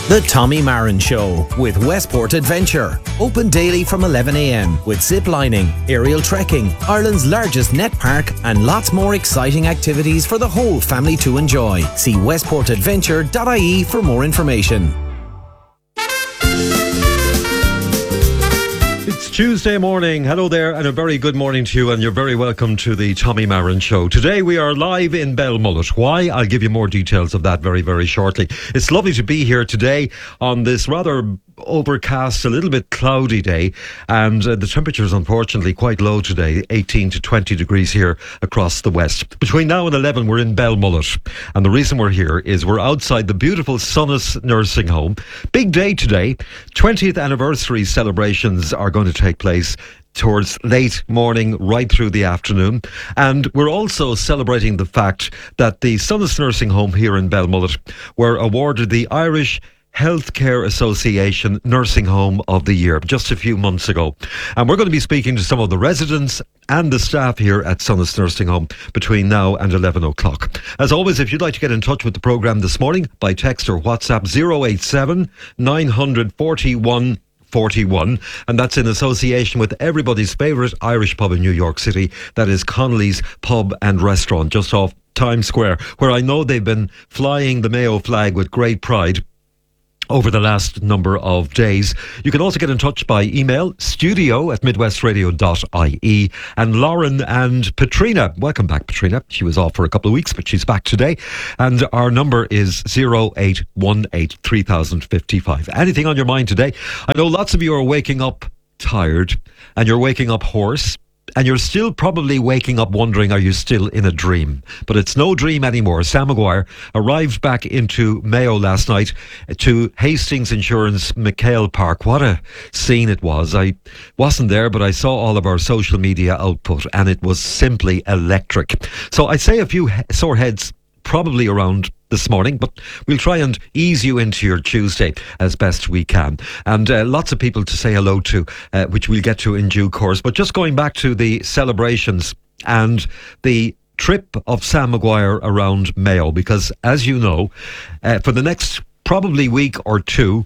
The Tommy Marin Show with Westport Adventure. Open daily from 11 a.m. with zip lining, aerial trekking, Ireland's largest net park, and lots more exciting activities for the whole family to enjoy. See westportadventure.ie for more information. It's Tuesday morning. Hello there, and a very good morning to you, and you're very welcome to the Tommy Marin Show. Today we are live in Belmullet. Why? I'll give you more details of that very, very shortly. It's lovely to be here today on this rather overcast, a little bit cloudy day, and the temperature is unfortunately quite low today, 18 to 20 degrees here across the west. Between now and 11 we're in Belmullet, and the reason we're here is we're outside the beautiful Sonas Nursing Home. Big day today. 20th anniversary celebrations are going to take place towards late morning, right through the afternoon. And we're also celebrating the fact that the Sonas Nursing Home here in Belmullet were awarded the Irish Healthcare Association Nursing Home of the Year just a few months ago. And we're going to be speaking to some of the residents and the staff here at Sonas Nursing Home between now and 11 o'clock. As always, if you'd like to get in touch with the programme this morning by text or WhatsApp 087 941 41, and that's in association with everybody's favourite Irish pub in New York City, that is Connolly's Pub and Restaurant just off Times Square, where I know they've been flying the Mayo flag with great pride over the last number of days. You can also get in touch by email, studio@midwestradio.ie. And Lauren and Patrina, welcome back Patrina. She was off for a couple of weeks, but she's back today. And our number is 0818 3055. Anything on your mind today? I know lots of you are waking up tired, and you're waking up hoarse, and you're still probably waking up wondering, are you still in a dream? But it's no dream anymore. Sam Maguire arrived back into Mayo last night to Hastings Insurance McHale Park. What a scene it was. I wasn't there, but I saw all of our social media output, and it was simply electric. So I say a few sore heads probably around this morning, but we'll try and ease you into your Tuesday as best we can. And lots of people to say hello to, which we'll get to in due course. But just going back to the celebrations and the trip of Sam Maguire around Mayo, because as you know, for the next probably week or two,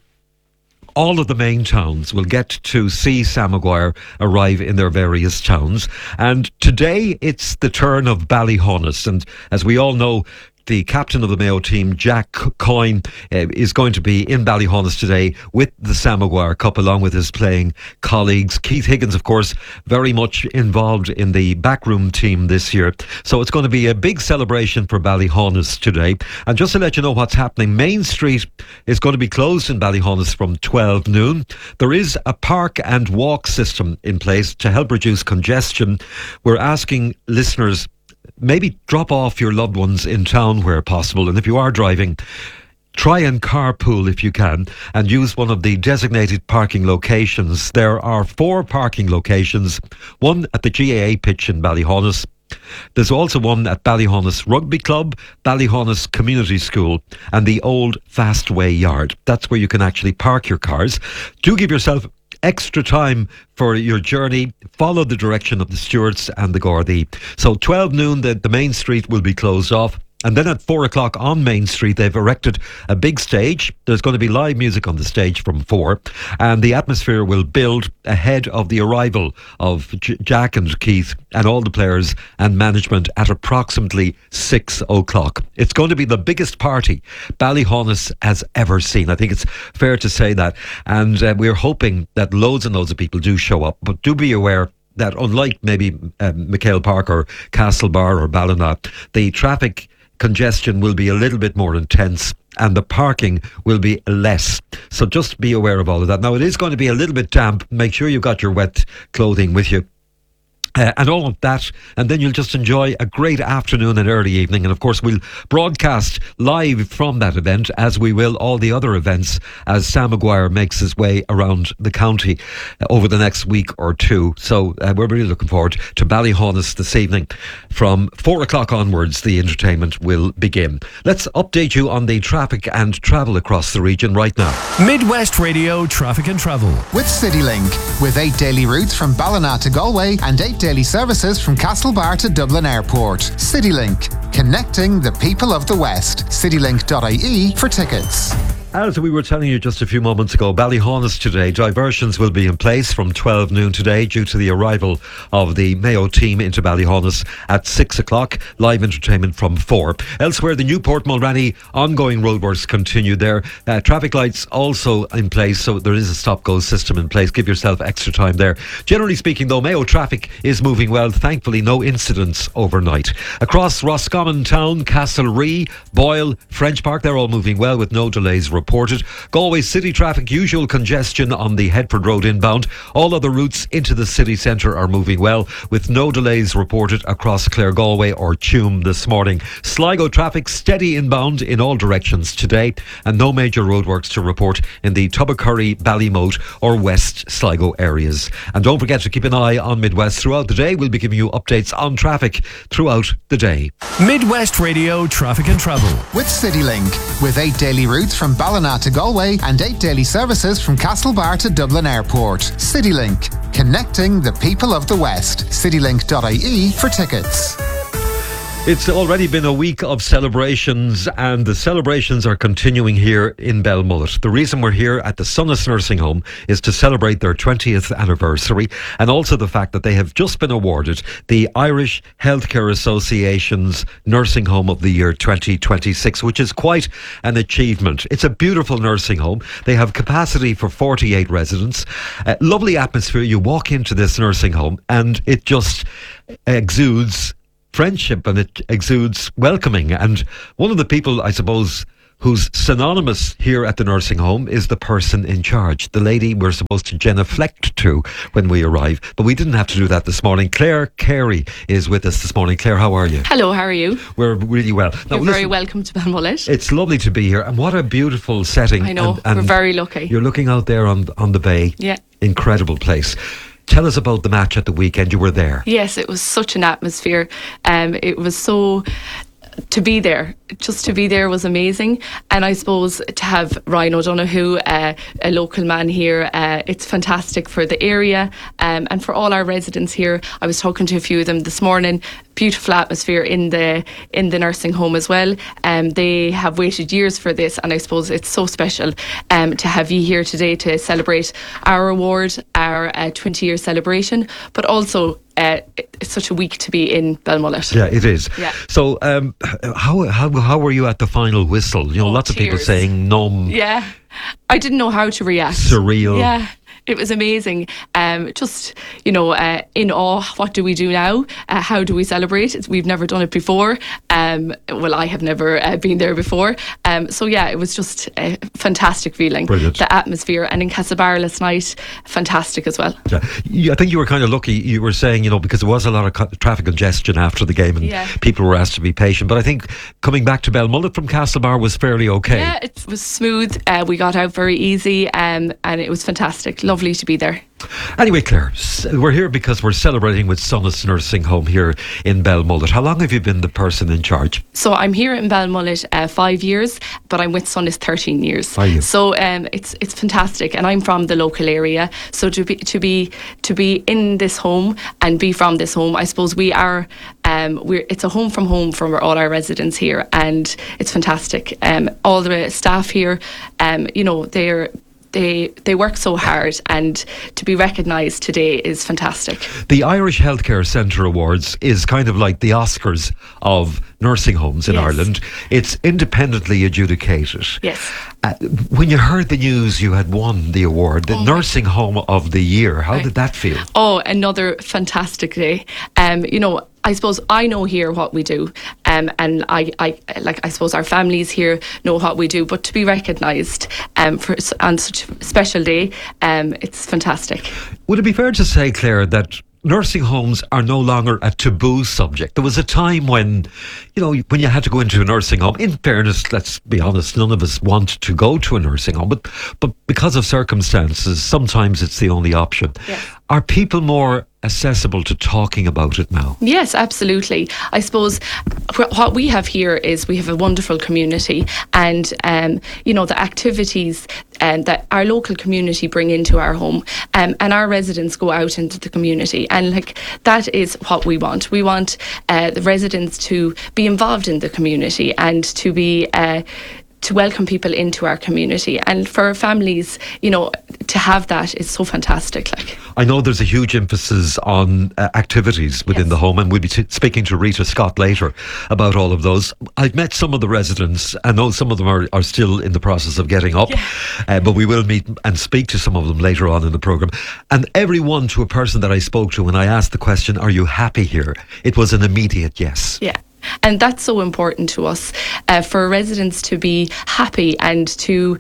all of the main towns will get to see Sam Maguire arrive in their various towns. And today it's the turn of Ballyhonus. And as we all know, the captain of the Mayo team, Jack Coyne, is going to be in Ballyhonus today with the Sam Maguire Cup, along with his playing colleagues. Keith Higgins, of course, very much involved in the backroom team this year. So it's going to be a big celebration for Ballyhonus today. And just to let you know what's happening, Main Street is going to be closed in Ballyhonus from 12 noon. There is a park and walk system in place to help reduce congestion. We're asking listeners, maybe drop off your loved ones in town where possible, and if you are driving, try and carpool if you can and use one of the designated parking locations. There are 4 parking locations, one at the GAA pitch in Ballyhonus. There's also one at Ballyhonus Rugby Club, Ballyhonus Community School, and the Old Fastway Yard. That's where you can actually park your cars. Do give yourself extra time for your journey. Follow the direction of the stewards and the Gardaí. So 12 noon, the main street will be closed off. And then at 4 o'clock on Main Street, they've erected a big stage. There's going to be live music on the stage from 4. And the atmosphere will build ahead of the arrival of Jack and Keith and all the players and management at approximately 6 o'clock. It's going to be the biggest party Ballyhonus has ever seen. I think it's fair to say that. And we're hoping that loads and loads of people do show up. But do be aware that unlike maybe McHale Park or Castlebar or Ballina, the traffic congestion will be a little bit more intense and the parking will be less. So just be aware of all of that. Now, it is going to be a little bit damp. Make sure you've got your wet clothing with you. And all of that, and then you'll just enjoy a great afternoon and early evening. And of course we'll broadcast live from that event, as we will all the other events, as Sam Maguire makes his way around the county over the next week or two. So we're really looking forward to Ballyhonus this evening. From 4 o'clock onwards, the entertainment will begin. Let's update you on the traffic and travel across the region right now. Midwest Radio Traffic and Travel with CityLink, with 8 daily routes from Ballina to Galway and 8 daily services from Castlebar to Dublin Airport. CityLink, connecting the people of the West. Citylink.ie for tickets. As we were telling you just a few moments ago, Ballyhaunis today, diversions will be in place from 12 noon today due to the arrival of the Mayo team into Ballyhaunis at 6 o'clock. Live entertainment from 4. Elsewhere, the Newport Mulranny ongoing roadworks continue there. Traffic lights also in place, so there is a stop-go system in place. Give yourself extra time there. Generally speaking, though, Mayo traffic is moving well. Thankfully, no incidents overnight. Across Roscommon Town, Castlerea, Boyle, French Park, they're all moving well with no delays reported. Galway city traffic, usual congestion on the Headford Road inbound. All other routes into the city centre are moving well with no delays reported across Clare Galway or Tuam this morning. Sligo traffic steady inbound in all directions today and no major roadworks to report in the Tubbacurry, Ballymote or West Sligo areas. And don't forget to keep an eye on Midwest throughout the day. We'll be giving you updates on traffic throughout the day. Midwest Radio Traffic and Travel with CityLink, with 8 daily routes from Ballina to Galway and 8 daily services from Castlebar to Dublin Airport. CityLink, connecting the people of the West. CityLink.ie for tickets. It's already been a week of celebrations, and the celebrations are continuing here in Belmullet. The reason we're here at the Sonas Nursing Home is to celebrate their 20th anniversary, and also the fact that they have just been awarded the Irish Healthcare Association's Nursing Home of the Year 2026, which is quite an achievement. It's a beautiful nursing home. They have capacity for 48 residents. Lovely atmosphere. You walk into this nursing home and it just exudes friendship and it exudes welcoming. And one of the people, I suppose, who's synonymous here at the nursing home is the person in charge, the lady we're supposed to genuflect to when we arrive. But we didn't have to do that this morning. Claire Carey is with us this morning. Claire, how are you? Hello, how are you? We're really well. Now, you're very welcome to Balmullet. It's lovely to be here, and what a beautiful setting. I know, and we're very lucky. You're looking out there on the bay. Yeah. Incredible place. Tell us about the match at the weekend. You were there. Yes, it was such an atmosphere. It was so... to be there, just to be there was amazing. And I suppose to have Ryan O'Donoghue, a local man here, it's fantastic for the area and for all our residents here. I was talking to a few of them this morning. Beautiful atmosphere in the nursing home as well. They have waited years for this, and I suppose it's so special to have you here today to celebrate our award, our 20-year celebration, but also it's such a week to be in Belmullet. Yeah, it is. Yeah. So how were you at the final whistle? You know, lots of people saying numb. Yeah, I didn't know how to react. Surreal. Yeah. It was amazing. Just, in awe. What do we do now? How do we celebrate? We've never done it before. Well, I have never been there before. So, yeah, it was just a fantastic feeling. Brilliant. The atmosphere. And in Castlebar last night, fantastic as well. Yeah. I think you were kind of lucky. You were saying, because there was a lot of traffic congestion after the game and people were asked to be patient. But I think coming back to Belmullet from Castlebar was fairly okay. Yeah, it was smooth. We got out very easy and it was fantastic. Lovely to be there. Anyway, Claire, we're here because we're celebrating with Sonas Nursing Home here in Belmullet. How long have you been the person in charge? So I'm here in Belmullet 5 years, but I'm with Sonas 13 years. Are you? So it's fantastic, and I'm from the local area. So to be in this home and be from this home, I suppose we are. It's a home from all our residents here, and it's fantastic. All the staff here, They work so hard, and to be recognised today is fantastic. The Irish Healthcare Centre Awards is kind of like the Oscars of nursing homes in Ireland. It's independently adjudicated. Yes. When you heard the news you had won the award, the Nursing Home of the Year, how did that feel? Oh, another fantastic day. I suppose I know here what we do, and I suppose our families here know what we do. But to be recognised on such a special day, it's fantastic. Would it be fair to say, Claire, that nursing homes are no longer a taboo subject? There was a time when you had to go into a nursing home. In fairness, let's be honest, none of us want to go to a nursing home, but because of circumstances, sometimes it's the only option. Yes. Are people more accessible to talking about it now? Yes, absolutely. I suppose what we have here is we have a wonderful community, and the activities that our local community bring into our home, and our residents go out into the community, and that is what we want. We want the residents to be involved in the community and to be to welcome people into our community, and for families, to have that is so fantastic. Like, I know there's a huge emphasis on activities within the home, and we'll be speaking to Rita Scott later about all of those. I've met some of the residents. I know some of them are still in the process of getting up, but we will meet and speak to some of them later on in the programme. And everyone, to a person that I spoke to, when I asked the question, are you happy here? It was an immediate yes. Yeah. And that's so important to us, for residents to be happy and to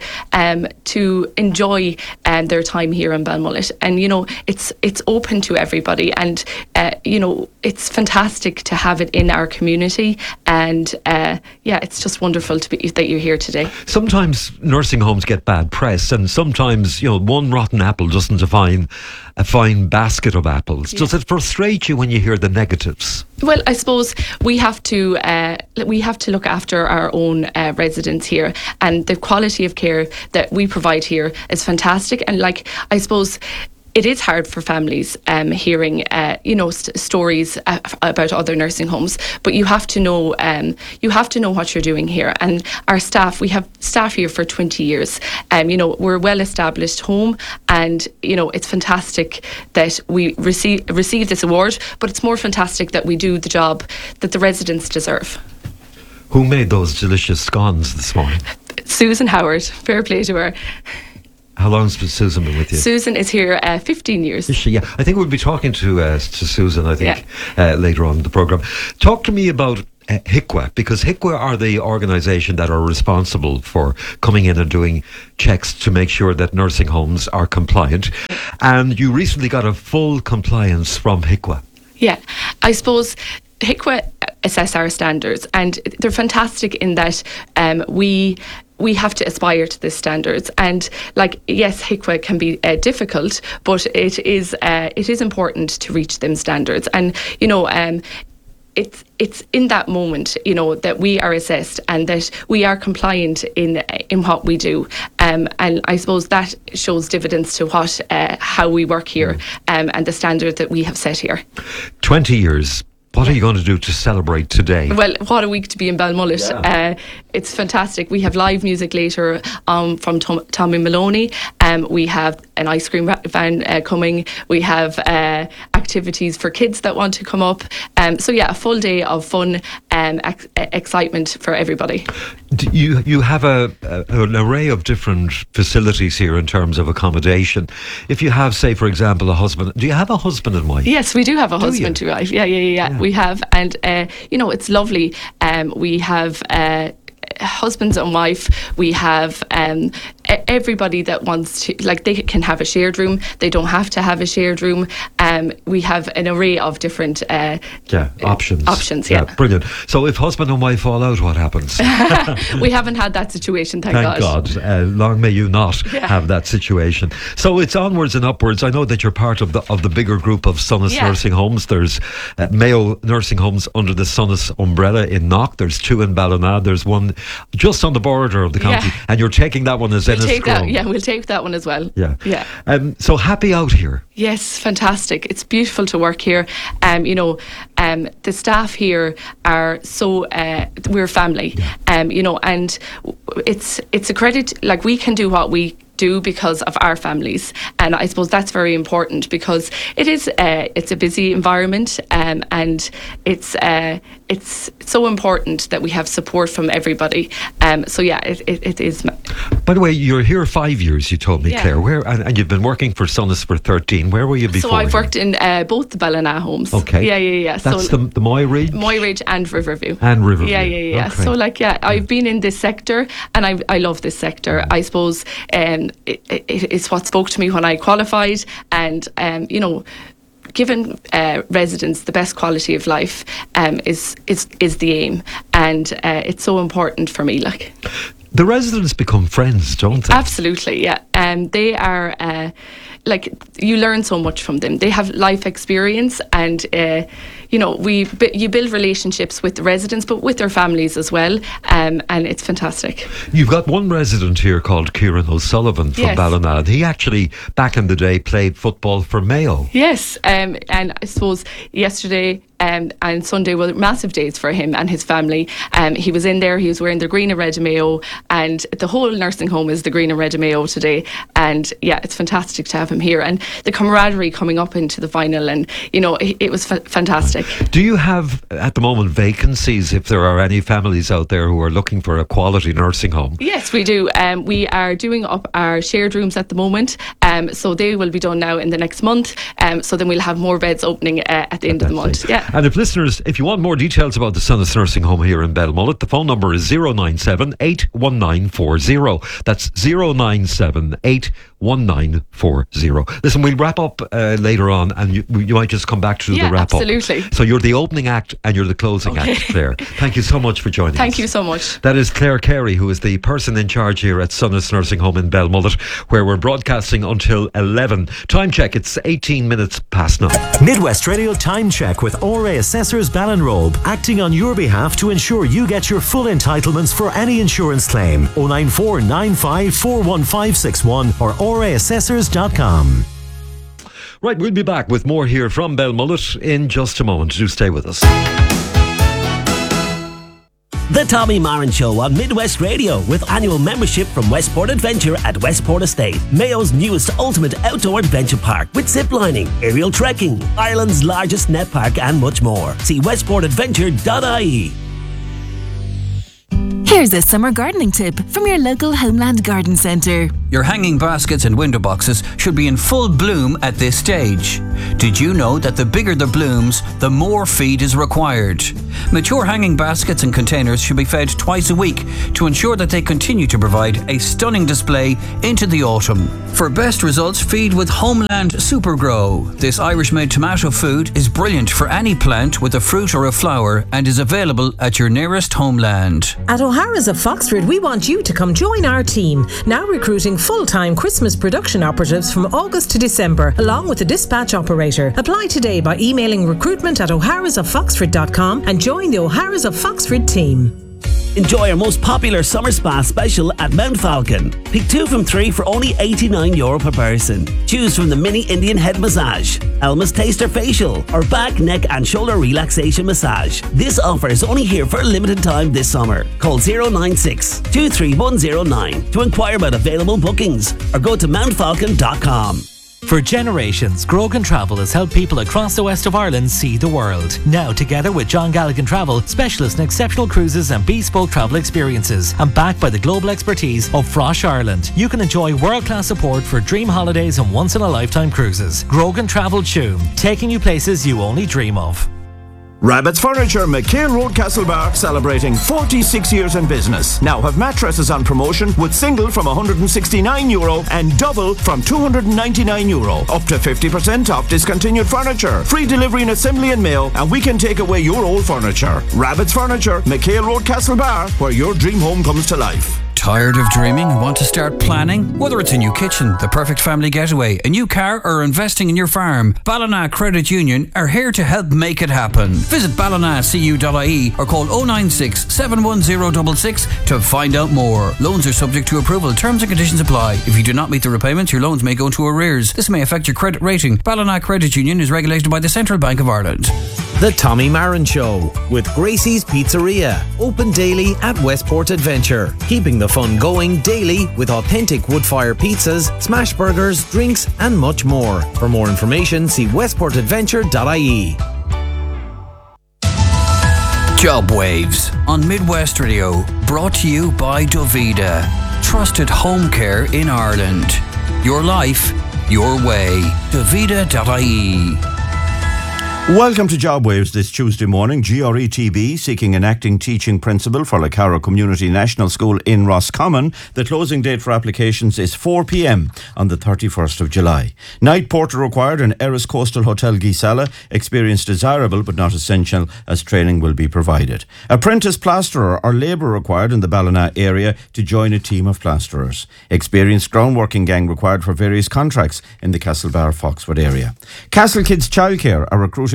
enjoy their time here in Balmullet. And it's open to everybody, and it's fantastic to have it in our community. And it's just wonderful that you're here today. Sometimes nursing homes get bad press, and sometimes one rotten apple doesn't define a fine basket of apples. Does it frustrate you when you hear the negatives? Well, I suppose we have to look after our own residents here, and the quality of care that we provide here is fantastic. And I suppose it is hard for families hearing stories about other nursing homes, but you have to know what you're doing here. And our staff, we have staff here for 20 years. We're a well-established home, and it's fantastic that we receive this award, but it's more fantastic that we do the job that the residents deserve. Who made those delicious scones this morning? Susan Howard. Fair play to her. How long's Susan been with you? Susan is here 15 years. Is she? Yeah. I think we'll be talking to Susan, I think, later on in the programme. Talk to me about HIQA, because HIQA are the organisation that are responsible for coming in and doing checks to make sure that nursing homes are compliant. And you recently got a full compliance from HIQA. Yeah. I suppose HIQA assess our standards, and they're fantastic in that we have to aspire to the standards. And yes, HIQA can be difficult, but it is important to reach them standards. And it's in that moment that we are assessed and that we are compliant in what we do, and I suppose that shows dividends to how we work here, and the standard that we have set here. 20 years. What are you going to do to celebrate today? Well, what a week to be in Balmullet. Yeah. It's fantastic. We have live music later from Tommy Maloney. We have an ice cream van coming. We have activities for kids that want to come up. A full day of fun, excitement for everybody. You have an array of different facilities here in terms of accommodation. If you have, say, for example, a husband, do you have a husband and wife? Yes, we do have a husband and wife. Yeah. We have, and it's lovely. We have husbands and wife. We have everybody that wants to, they can have a shared room. They don't have to have a shared room. We have an array of different options. Yeah, brilliant. So if husband and wife fall out, what happens? We haven't had that situation, thank God. Long may you not have that situation. So it's onwards and upwards. I know that you're part of the bigger group of Sonas nursing homes. There's Mayo nursing homes under the Sonas umbrella in Knock. There's 2 in Ballina. There's one just on the border of the county, and you're taking that one as we'll take that one as well. Yeah. So happy out here. Yes, fantastic. It's beautiful to work here. The staff here are so we're family. And it's a credit. We can do what we do because of our families, and I suppose that's very important because it's a busy environment, and it's so important that we have support from everybody. It is. By the way, you're here 5 years, you told me, Claire. Where and you've been working for Sonas for 13. Where were you before? So I've worked in both the Ballina homes. Okay. Yeah. That's the Moy Ridge and Riverview. Yeah. Okay. So I've been in this sector, and I love this sector. I suppose it's what spoke to me when I qualified, and giving residents the best quality of life is the aim, and it's so important for me. The residents become friends, don't they? Absolutely, yeah. They are you learn so much from them. They have life experience, and you build relationships with the residents, but with their families as well, and it's fantastic. You've got one resident here called Kieran O'Sullivan from Ballina. He actually, back in the day, played football for Mayo. Yes, and I suppose yesterday and Sunday were massive days for him and his family. He was in there, he was wearing the green and red of Mayo, and the whole nursing home is the green and red of Mayo today. And yeah, it's fantastic to have him here, and the camaraderie coming up into the final, and it was fantastic. Do you have at the moment vacancies, if there are any families out there who are looking for a quality nursing home? Yes, we do. We are doing up our shared rooms at the moment, so they will be done now in the next month. So then we'll have more beds opening at the end of the month. Yeah. And if you want more details about the Sonas Nursing Home here in Belmullet, the phone number is 097 81940. That's 097 81940. Listen, we'll wrap up later on, and you might just come back to the wrap up. Absolutely. So you're the opening act and you're the closing act, Claire. Thank you so much for joining us. Thank you so much. That is Claire Carey, who is the person in charge here at Sonas Nursing Home in Belmullet, where we're broadcasting until 11. Time check, it's 18 minutes past 9. Midwest Radio Time Check with ORA Assessors Ballinrobe, acting on your behalf to ensure you get your full entitlements for any insurance claim. 094 95 41561 or oraassessors.com. Right, we'll be back with more here from Belmullet in just a moment. Do stay with us. The Tommy Marin Show on Midwest Radio, with annual membership from Westport Adventure at Westport Estate, Mayo's newest ultimate outdoor adventure park, with ziplining, aerial trekking, Ireland's largest net park, and much more. See westportadventure.ie. Here's a summer gardening tip from your local Homeland Garden Centre. Your hanging baskets and window boxes should be in full bloom at this stage. Did you know that the bigger the blooms, the more feed is required? Mature hanging baskets and containers should be fed twice a week to ensure that they continue to provide a stunning display into the autumn. For best results, feed with Homeland Supergrow. This Irish-made tomato food is brilliant for any plant with a fruit or a flower and is available at your nearest Homeland. At O'Hara's of Foxford, we want you to come join our team, now recruiting full-time Christmas production operatives from August to December, along with a dispatch operator. Apply today by emailing recruitment@oharasoffoxford.com and join the O'Hara's of Foxford team. Enjoy our most popular summer spa special at Mount Falcon. Pick 2 from 3 for only €89 per person. Choose from the mini Indian head massage, Elma's Taster facial, or back, neck and shoulder relaxation massage. This offer is only here for a limited time this summer. Call 096 23109 to inquire about available bookings, or go to mountfalcon.com. For generations, Grogan Travel has helped people across the west of Ireland see the world. Now, together with John Galligan Travel, specialists in exceptional cruises and bespoke travel experiences, and backed by the global expertise of Frosh Ireland, you can enjoy world-class support for dream holidays and once-in-a-lifetime cruises. Grogan Travel Tuam, taking you places you only dream of. Rabbit's Furniture, McHale Road, Castlebar, celebrating 46 years in business. Now have mattresses on promotion with single from €169 and double from €299. Up to 50% off discontinued furniture. Free delivery and assembly in Mayo, and we can take away your old furniture. Rabbit's Furniture, McHale Road, Castlebar, where your dream home comes to life. Tired of dreaming and want to start planning? Whether it's a new kitchen, the perfect family getaway, a new car, or investing in your farm, Ballina Credit Union are here to help make it happen. Visit ballinacu.ie or call 096 71066 to find out more. Loans are subject to approval. Terms and conditions apply. If you do not meet the repayments, your loans may go into arrears. This may affect your credit rating. Ballina Credit Union is regulated by the Central Bank of Ireland. The Tommy Marin Show with Gracie's Pizzeria. Open daily at Westport Adventure. Keeping the fun going daily with authentic wood-fire pizzas, smash burgers, drinks and much more. For more information, see westportadventure.ie. Job Waves on Midwest Radio, brought to you by Dovida. Trusted home care in Ireland. Your life, your way. Dovida.ie. Welcome to Job Waves this Tuesday morning. GRETB seeking an acting teaching principal for Carrow Community National School in Roscommon. The closing date for applications is 4 p.m. on the 31st of July. Night porter required in Erris Coastal Hotel Gisala. Experience desirable but not essential, as training will be provided. Apprentice plasterer or labour required in the Ballina area to join a team of plasterers. Experienced groundworking gang required for various contracts in the Castlebar Foxford area. Castle Kids Childcare are recruiting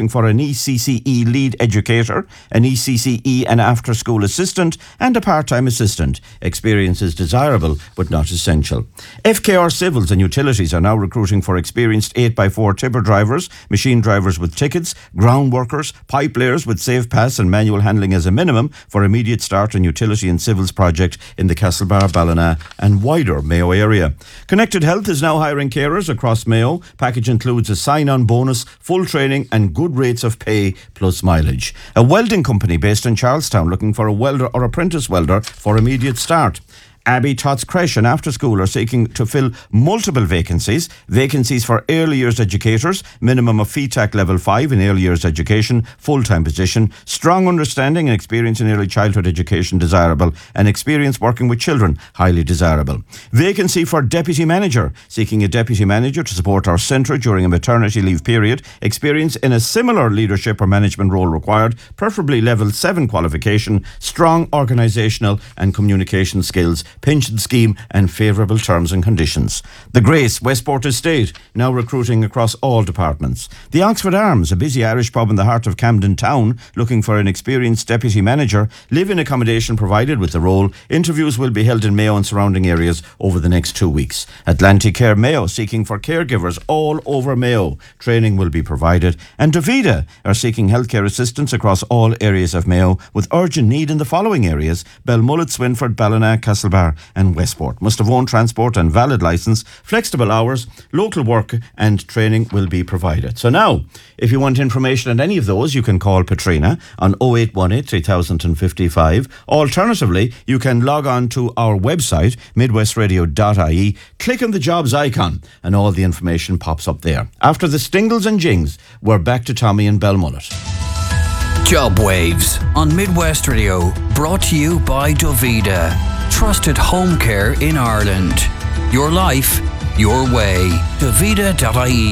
looking for an ECCE lead educator, an ECCE and after-school assistant, and a part-time assistant. Experience is desirable, but not essential. FKR Civils and Utilities are now recruiting for experienced 8x4 tipper drivers, machine drivers with tickets, ground workers, pipe layers with safe pass and manual handling as a minimum for immediate start on utility and civils project in the Castlebar, Ballina and wider Mayo area. Connected Health is now hiring carers across Mayo. Package includes a sign-on bonus, full training and good rates of pay plus mileage. A welding company based in Charlestown looking for a welder or apprentice welder for immediate start. Abbey Tots Creche and After School are seeking to fill multiple vacancies. Vacancies for early years educators, minimum of FETAC level 5 in early years education, full-time position, strong understanding and experience in early childhood education desirable, and experience working with children highly desirable. Vacancy for deputy manager, seeking a deputy manager to support our centre during a maternity leave period, experience in a similar leadership or management role required, preferably level 7 qualification, strong organisational and communication skills, pension scheme and favourable terms and conditions. The Grace, Westport Estate, now recruiting across all departments. The Oxford Arms, a busy Irish pub in the heart of Camden Town, looking for an experienced deputy manager. Live-in accommodation provided with the role. Interviews will be held in Mayo and surrounding areas over the next 2 weeks. Atlantic Care Mayo, seeking for caregivers all over Mayo. Training will be provided. And Davida are seeking healthcare assistance across all areas of Mayo with urgent need in the following areas: Belmullet, Swinford, Ballina, Castlebar and Westport. Must have own transport and valid licence, flexible hours, local work and training will be provided. So now, if you want information on any of those, you can call Patrina on 0818 3055. Alternatively, you can log on to our website, midwestradio.ie, click on the jobs icon and all the information pops up there. After the Stingles and Jings, we're back to Tommy and Belmullet. Job Waves on Midwest Radio, brought to you by Davida. Trusted home care in Ireland. Your life, your way. Davida.ie.